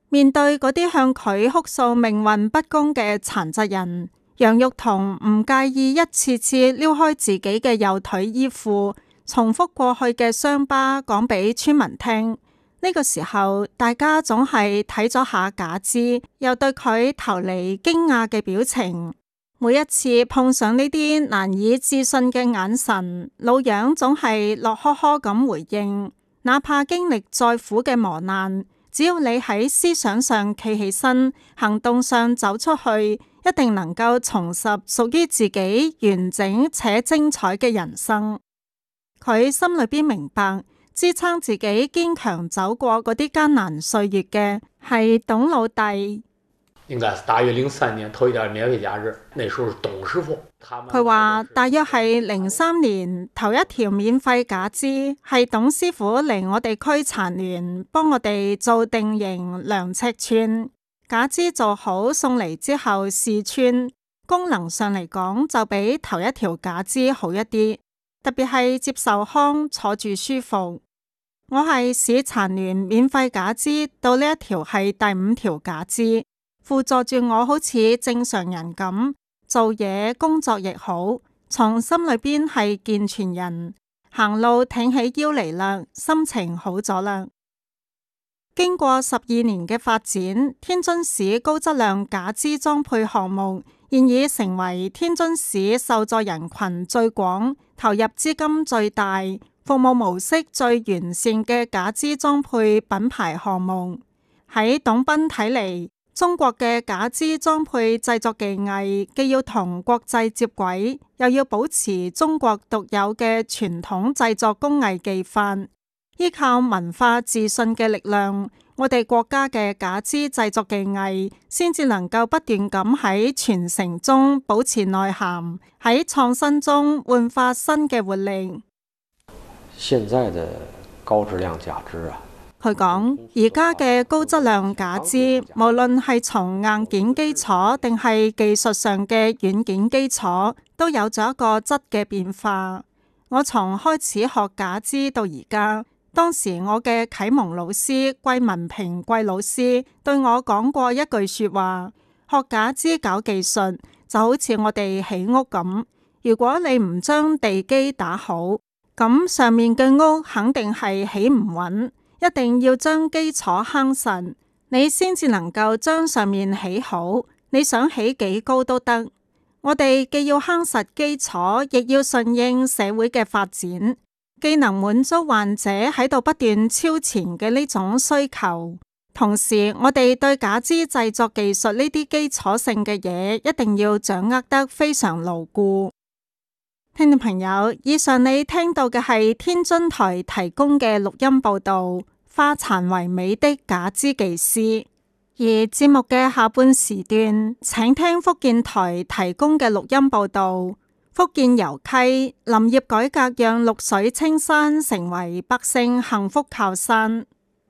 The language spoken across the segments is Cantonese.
面對嗰啲向佢哭訴命運不公嘅殘疾人，楊玉彤唔介意一次次撩開自己嘅右腿衣褲，重複過去嘅傷疤講俾村民聽。呢個時候，大家總係睇咗下假肢，又對佢投嚟驚訝嘅表情。每一次碰上呢啲難以置信嘅眼神，老楊總係樂呵呵咁回應。哪怕經歷再苦嘅磨難，只要你喺思想上企起身，行動上走出去，一定能夠重拾屬於自己完整且精彩嘅人生。佢心裏邊明白，支撐自己堅強走過嗰啲艱難歲月嘅係董老弟。 應該是大約03年頭一點免費假日，那時候董師傅。 佢話大約係03年頭一條免費假肢，係董師傅嚟我哋區殘聯幫我哋做定型量尺寸，假肢做好送嚟之後試穿，功能上嚟講就比頭一條假肢好一啲，特別係接受康坐住舒服。我係市殘聯免費假肢到呢一條係第5條假肢，輔助住我好似正常人咁做嘢工作亦好，從心裏邊係健全人，行路挺起腰嚟啦，心情好咗啦。經過12年嘅發展，天津市高質量假肢裝配項目現已成為天津市受助人群最廣、投入資金最大、服務模式最完善嘅假肢裝配品牌項目。喺董斌睇嚟，中國嘅假肢裝配製作技藝既要同國際接軌，又要保持中國獨有嘅傳統製作工藝技法，依靠文化自信嘅力量，我哋國家嘅假肢製作技藝先至能夠不斷咁喺傳承中保持內涵，喺創新中煥發新嘅活力。 現在的高質量假肢啊， 佢講而家嘅高質量假肢，無論係從硬件基礎定係技術上嘅軟件基礎，都有咗一個質嘅變化。我從開始學假肢到而家，當時我嘅啟蒙老師桂文平桂老師對我講過一句說話：學假肢搞技術就好似我哋起屋咁，如果你唔將地基打好，咁上面嘅屋肯定係起唔穩。一定要將基礎夯實，你先至能夠將上面起好。你想起幾高都得。我哋既要夯實基礎，亦要順應社會嘅發展，既能滿足患者喺度不斷超前嘅呢種需求，同時我哋對假肢製作技術呢啲基礎性嘅嘢，一定要掌握得非常牢固。聽眾朋友，以上你聽到嘅係天津台提供嘅錄音報道，化殘為美的假肢技師。而節目嘅下半時段，請聽福建台提供嘅錄音報道，福建油溪林業改革讓綠水青山成為百姓幸福靠山。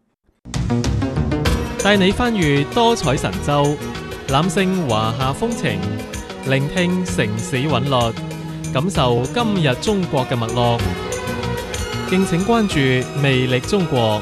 帶你翻閱多彩神州，覽勝華夏風情，聆聽城市韻律，感受今日中國嘅脈絡，敬請關注魅力中國。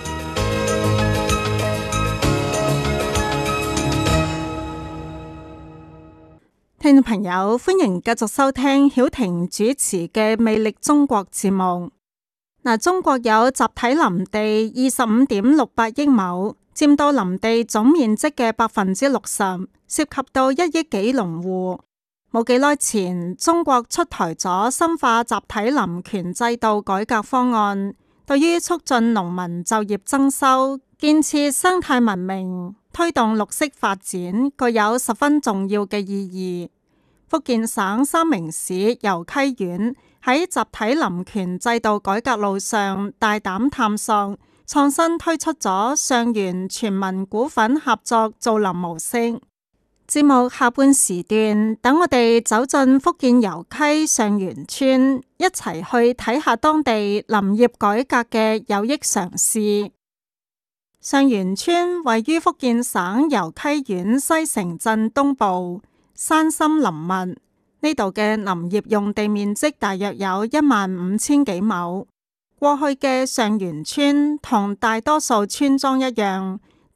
聽眾朋友，歡迎繼續收聽曉婷主持嘅魅力中國節目。中國有集體林地25.68億畝，佔到林地總面積嘅60%，涉及到1億幾農戶。冇幾耐前，中國出台咗深化集體林權制度改革方案，對於促進農民就業增收、建設生態文明、推動綠色發展，具有十分重要嘅意義。福建省三明市油溪縣喺集體林權制度改革路上大膽探索，創新推出咗上元全民股份合作造林模式。節目下半時段，等我哋走進福建油溪上元村，一齊去睇下當地林業改革嘅有益嘗試。上元村位於福建省油溪縣西城鎮東部，山深林密，呢度嘅林業用地面積大約有15000幾畝。過去嘅上元村同大多數村莊一樣，